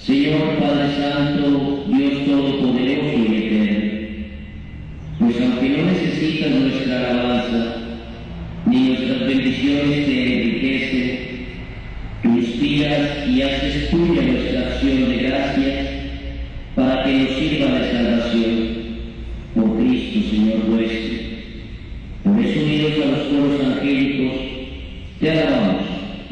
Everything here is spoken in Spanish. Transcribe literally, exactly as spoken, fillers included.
Señor Padre Santo, Dios Todopoderoso y Eterno, pues aunque no necesitas nuestra alabanza, ni nuestras bendiciones te enriquecen, tú inspiras y haces tuya nuestra acción de gracias para que nos sirva de